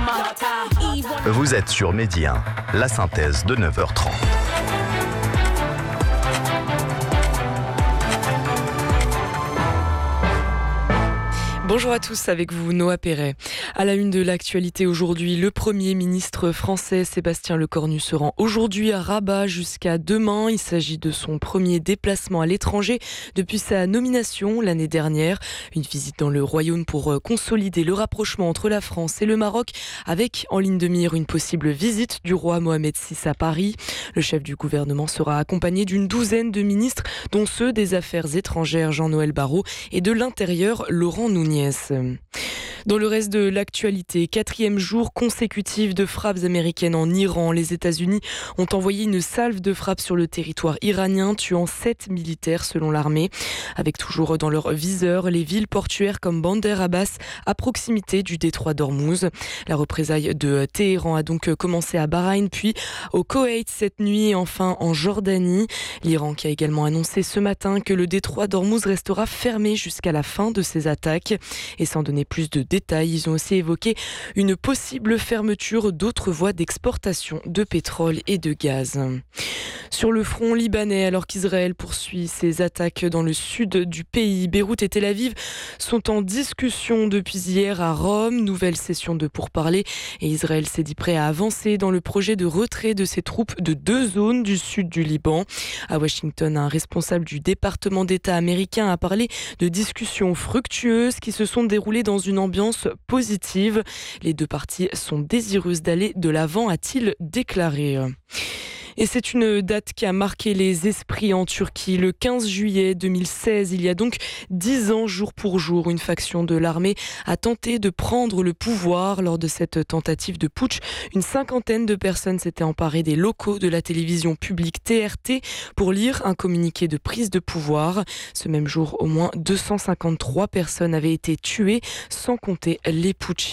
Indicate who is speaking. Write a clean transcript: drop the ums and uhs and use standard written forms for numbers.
Speaker 1: Vous êtes sur Midi 1, la synthèse de 9h30.
Speaker 2: Bonjour à tous, avec vous Noah Perret. À la une de l'actualité aujourd'hui, le Premier ministre français Sébastien Lecornu se rend aujourd'hui à Rabat jusqu'à demain. Il s'agit de son premier déplacement à l'étranger depuis sa nomination l'année dernière. Une visite dans le royaume pour consolider le rapprochement entre la France et le Maroc, avec en ligne de mire une possible visite du roi Mohamed VI à Paris. Le chef du gouvernement sera accompagné d'une douzaine de ministres, dont ceux des Affaires étrangères Jean-Noël Barrot et de l'Intérieur Laurent Nunez. Dans le reste de l'actualité, 4e jour consécutif de frappes américaines en Iran. Les États-Unis ont envoyé une salve de frappes sur le territoire iranien, tuant 7 militaires selon l'armée. Avec toujours dans leur viseur les villes portuaires comme Bandar Abbas, à proximité du détroit d'Ormuz. La représaille de Téhéran a donc commencé à Bahreïn, puis au Koweït cette nuit et enfin en Jordanie. L'Iran qui a également annoncé ce matin que le détroit d'Ormuz restera fermé jusqu'à la fin de ses attaques. Et sans donner plus de détails, ils ont aussi évoqué une possible fermeture d'autres voies d'exportation de pétrole et de gaz. Sur le front libanais, alors qu'Israël poursuit ses attaques dans le sud du pays, Beyrouth et Tel Aviv sont en discussion depuis hier à Rome. Nouvelle session de pourparlers et Israël s'est dit prêt à avancer dans le projet de retrait de ses troupes de 2 zones du sud du Liban. À Washington, un responsable du département d'État américain a parlé de discussions fructueuses qui se sont déroulées dans une ambiance positive. Les deux parties sont désireuses d'aller de l'avant, a-t-il déclaré. Et c'est une date qui a marqué les esprits en Turquie. Le 15 juillet 2016, il y a donc 10 ans, jour pour jour, une faction de l'armée a tenté de prendre le pouvoir. Lors de cette tentative de putsch, une 50aine de personnes s'étaient emparées des locaux de la télévision publique TRT pour lire un communiqué de prise de pouvoir. Ce même jour, au moins 253 personnes avaient été tuées, sans compter les putschistes.